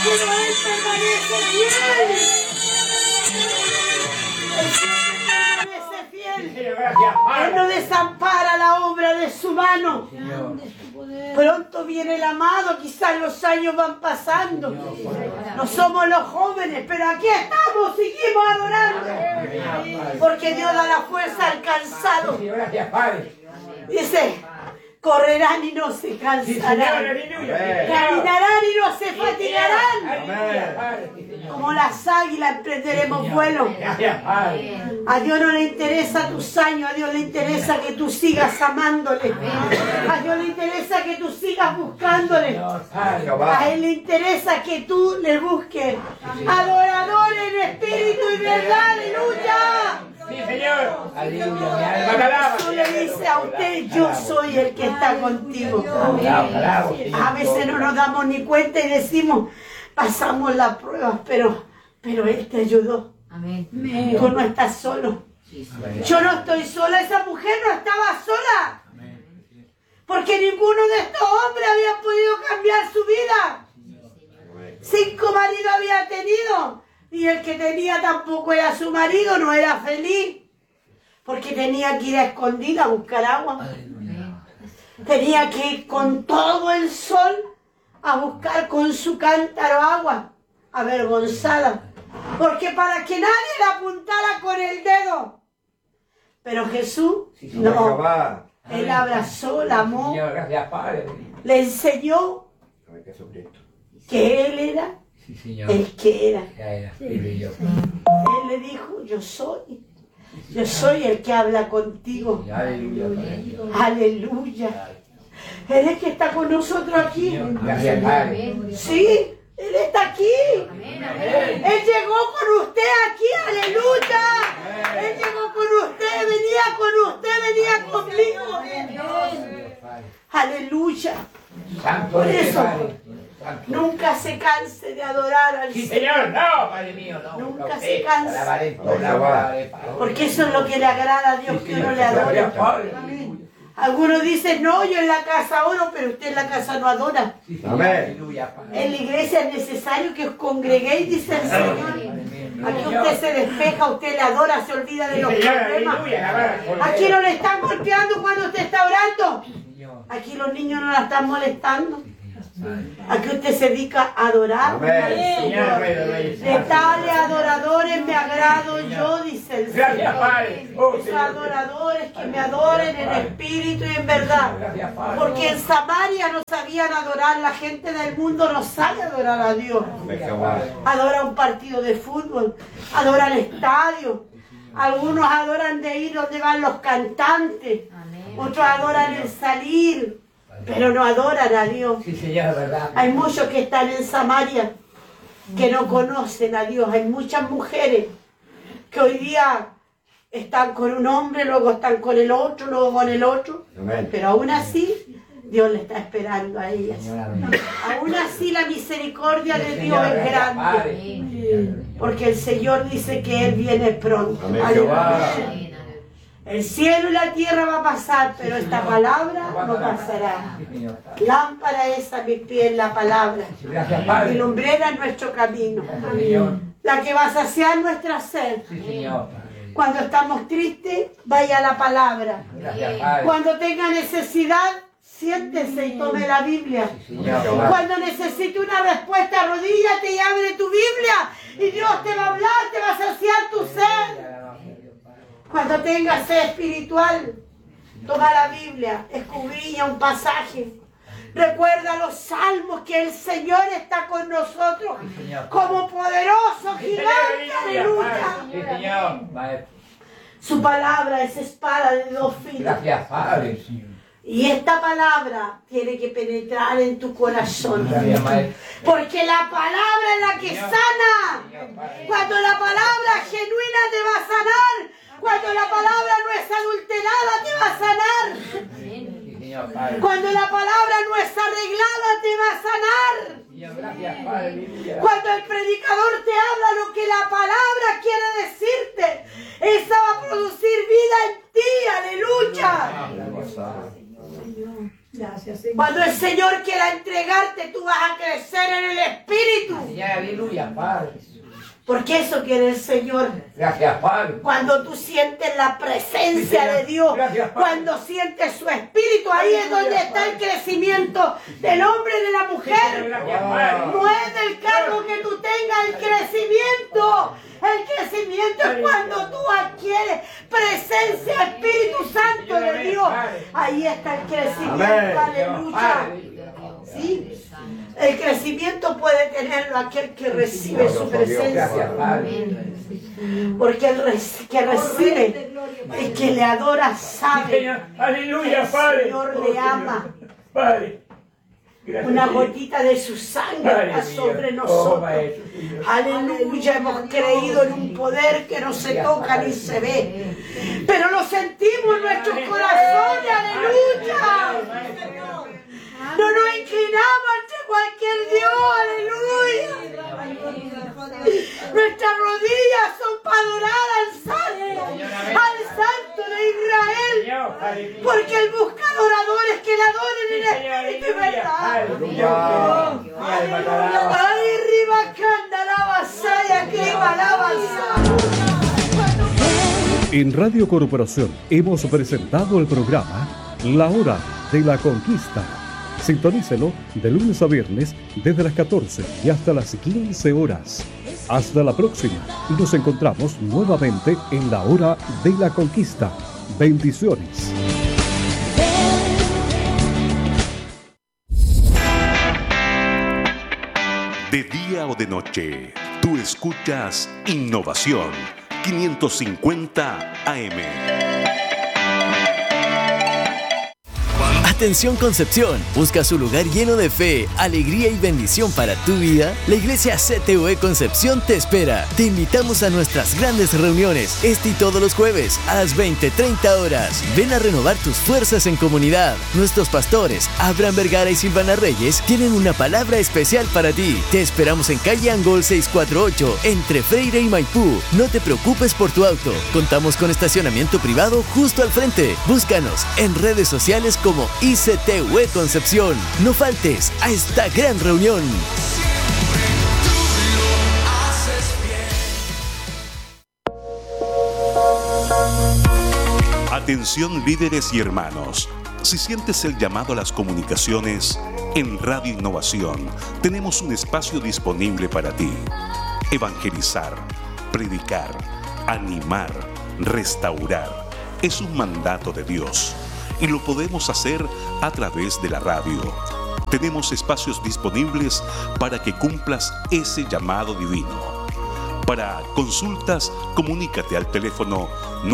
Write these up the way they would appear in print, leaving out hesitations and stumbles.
pero Él permanece fiel. El Señor permanece fiel. Él no desampara la obra de su mano. Pronto viene el amado, quizás los años van pasando. No somos los jóvenes, pero aquí estamos, seguimos adorando. Porque Dios da la fuerza al cansado. Dice, correrán y no se cansarán. Caminarán y no se fatigarán. Como las águilas emprenderemos vuelo. A Dios no le interesa tus años, a Dios le interesa que tú sigas amándole. A Dios le interesa que tú sigas buscándole. A Él le interesa que tú le busques. Adorador en espíritu y verdad, aleluya. Sí, Señor. Aleluya. Tú le dices a usted, yo soy el que está contigo. A veces no nos damos ni cuenta y decimos, pasamos las pruebas, pero Él te ayudó. Amén. Tú no estás solo. Yo no estoy sola, esa mujer no estaba sola. Porque ninguno de estos hombres había podido cambiar su vida. 5 maridos había tenido. Y el que tenía tampoco era su marido, no era feliz. Porque tenía que ir a escondida a buscar agua. Tenía que ir con todo el sol a buscar con su cántaro agua. Avergonzada. Porque para que nadie le apuntara con el dedo. Pero Jesús, no. Él abrazó, la amó. Le enseñó que Él era el que era. Él le dijo, yo soy el que habla contigo. Aleluya. Él es que está con nosotros aquí. Sí, Él está aquí. Él llegó con usted aquí, aleluya. Él llegó con usted, venía conmigo. Aleluya. Por eso, nunca se canse de adorar al Señor. Señor, no, Padre mío, no. Nunca se canse. Porque eso es lo que le agrada a Dios, que uno le adore. Algunos dicen, no, yo en la casa oro, pero usted en la casa no adora. En la iglesia es necesario que os congreguéis, dice el Señor. Aquí usted se despeja, usted le adora, se olvida de los problemas. Aquí no le están golpeando cuando usted está orando. Aquí los niños no la están molestando. Aquí usted se dedica a adorar al Señor. De tales adoradores me agrado yo, dice el Señor. Esos adoradores que me adoren en espíritu y en verdad. Porque en Samaria no sabían adorar, la gente del mundo no sabe adorar a Dios. Adora un partido de fútbol, adora el estadio. Algunos adoran de ir donde van los cantantes, otros adoran el salir. Pero no adoran a Dios. Sí, Señor, verdad. Hay muchos que están en Samaria que no conocen a Dios. Hay muchas mujeres que hoy día están con un hombre, luego están con el otro, luego con el otro. Amén. Pero aún así, Dios le está esperando a ellas. Aún así, la misericordia de Dios es grande. Porque el Señor dice que Él viene pronto. Amén. El cielo y la tierra va a pasar, pero esta palabra no pasará. Lámpara es a mis pies la palabra y lumbrera en nuestro camino. La que va a saciar nuestra sed. Cuando estamos tristes, vaya a la palabra. Cuando tenga necesidad, siéntese y tome la Biblia. Cuando necesite una respuesta, arrodíllate y abre tu Biblia y Dios te va a hablar, te va a saciar tu sed. Cuando tengas sed espiritual, toma la Biblia, escudriña un pasaje. Recuerda los salmos que el Señor está con nosotros como poderoso gigante. Aleluya. Su palabra es espada de 2 filos. Gracias, Padre. Y esta palabra tiene que penetrar en tu corazón. Porque la palabra es la que sana. Cuando la palabra genuina te va a sanar. Cuando la palabra no es adulterada te va a sanar. Cuando la palabra no es arreglada te va a sanar. Cuando el predicador te habla lo que la palabra quiere decirte, esa va a producir vida en ti. Aleluya. Cuando el Señor quiera entregarte, tú vas a crecer en el Espíritu. genial, aleluya, Padre. Porque eso quiere el Señor. Gracias, Padre. Cuando tú sientes la presencia de Dios, Gracias, Padre. cuando sientes su espíritu, ahí es donde está el crecimiento del hombre y de la mujer. Gracias, Padre. No es del cargo que tú tengas, el crecimiento. El crecimiento es cuando tú adquieres presencia, Espíritu Santo de Dios. Ahí está el crecimiento, aleluya. ¿Sí? El crecimiento puede tenerlo aquel que recibe su presencia. Porque el que recibe, el que le adora, sabe. Aleluya, El Padre. Señor le ama. Padre. Una gotita de su sangre está sobre nosotros. Aleluya, hemos creído en un poder que no se toca ni se ve. Pero lo sentimos en nuestros corazones, aleluya. No nos inclinamos ante cualquier Dios, aleluya. Nuestras rodillas son para adorar al Santo de Israel. Porque Él busca adoradores que le adoren en espíritu y verdad. Ay, ribacanda la vasalla, clima la vasalla. En Radio Corporación hemos presentado el programa La Hora de la Conquista. Sintonícelo de lunes a viernes desde las 14 y hasta las 15 horas. Hasta la próxima y nos encontramos nuevamente en La Hora de la Conquista. Bendiciones. De día o de noche, tú escuchas Innovación 550 AM. Atención Concepción, ¿buscas un lugar lleno de fe, alegría y bendición para tu vida? La Iglesia CTUE Concepción te espera. Te invitamos a nuestras grandes reuniones, y todos los jueves a las 20:30 horas. Ven a renovar tus fuerzas en comunidad. Nuestros pastores, Abraham Vergara y Silvana Reyes, tienen una palabra especial para ti. Te esperamos en calle Angol 648, entre Freire y Maipú. No te preocupes por tu auto. Contamos con estacionamiento privado justo al frente. Búscanos en redes sociales como ICTUE Concepción. No faltes a esta gran reunión. Atención líderes y hermanos. Si sientes el llamado a las comunicaciones, en Radio Innovación tenemos un espacio disponible para ti. Evangelizar, predicar, animar, restaurar. Es un mandato de Dios. Y lo podemos hacer a través de la radio. Tenemos espacios disponibles para que cumplas ese llamado divino. Para consultas, comunícate al teléfono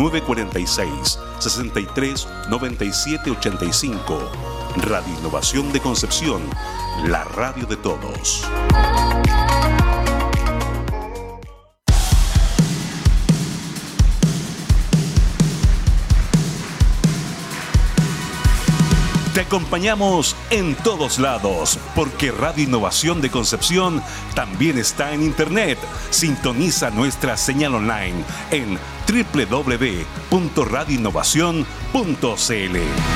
946-63-9785. Radio Innovación de Concepción, la radio de todos. Te acompañamos en todos lados, porque Radio Innovación de Concepción también está en Internet. Sintoniza nuestra señal online en www.radioinnovacion.cl.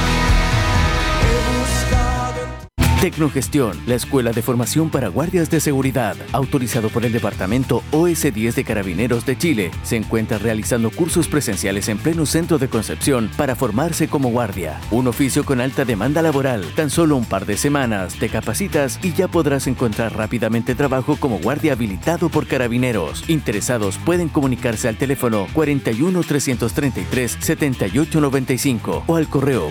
Tecnogestión, la escuela de formación para guardias de seguridad, autorizado por el Departamento OS10 de Carabineros de Chile, se encuentra realizando cursos presenciales en pleno centro de Concepción para formarse como guardia. Un oficio con alta demanda laboral. Tan solo un par de semanas te capacitas y ya podrás encontrar rápidamente trabajo como guardia habilitado por Carabineros. Interesados pueden comunicarse al teléfono 41 333 7895 o al correo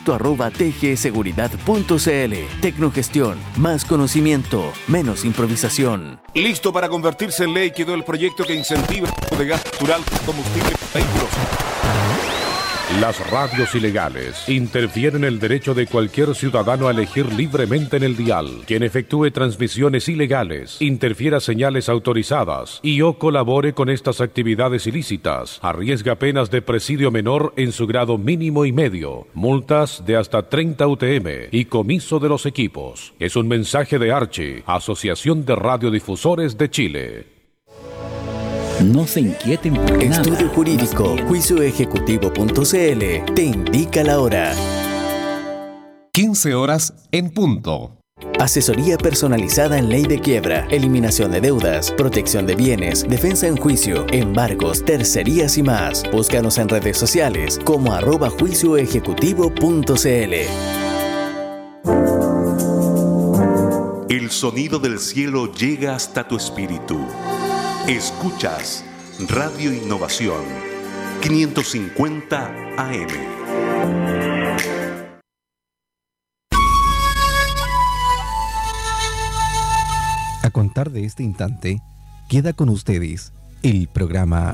contacto@tgseguridad.cl. Tecnogestión, más conocimiento, menos improvisación. Listo para convertirse en ley quedó el proyecto que incentiva el uso de gas natural como combustible para vehículos. Las radios ilegales interfieren el derecho de cualquier ciudadano a elegir libremente en el dial. Quien efectúe transmisiones ilegales, interfiera señales autorizadas y o colabore con estas actividades ilícitas, arriesga penas de presidio menor en su grado mínimo y medio, multas de hasta 30 UTM y comiso de los equipos. Es un mensaje de Archi, Asociación de Radiodifusores de Chile. No se inquieten por nada. Estudio Jurídico, juicioejecutivo.cl te indica la hora. 15 horas en punto. Asesoría personalizada en ley de quiebra, eliminación de deudas, protección de bienes, defensa en juicio, embargos, tercerías y más. Búscanos en redes sociales como @juicioejecutivo.cl. El sonido del cielo llega hasta tu espíritu. Escuchas Radio Innovación 550 AM. A contar de este instante, queda con ustedes el programa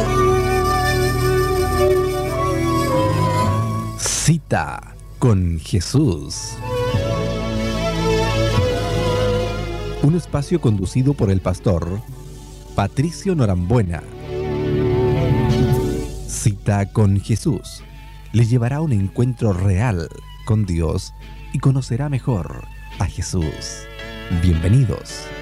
Cita con Jesús. Un espacio conducido por el pastor Patricio Norambuena. Cita con Jesús le llevará a un encuentro real con Dios y conocerá mejor a Jesús. Bienvenidos.